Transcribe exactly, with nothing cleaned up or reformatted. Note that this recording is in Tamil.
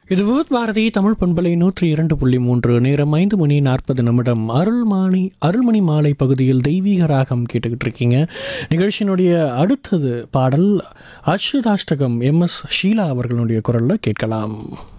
இது வித் பாரதி தமிழ் பண்பலை நூற்றி இரண்டு புள்ளி மூன்று நேரம் ஐந்து மணி நாற்பது நிமிடம் அருள்மாணி அருள்மணி மாலை பகுதியில் தெய்வீக ராகம் கேட்டுக்கிட்டு இருக்கீங்க. நிகழ்ச்சியினுடைய அடுத்தது பாடல் அச்சுதாஷ்டகம் எம் எஸ் ஷீலா அவர்களுடைய குரலில் கேட்கலாம்.